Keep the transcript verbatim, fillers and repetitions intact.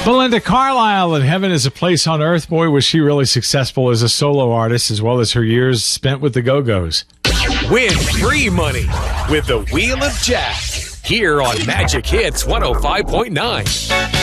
Belinda Carlisle in Heaven is a Place on Earth. Boy, was she really successful as a solo artist, as well as her years spent with the Go-Go's. Win free money with the Wheel of Jack here on Magic Hits one oh five point nine.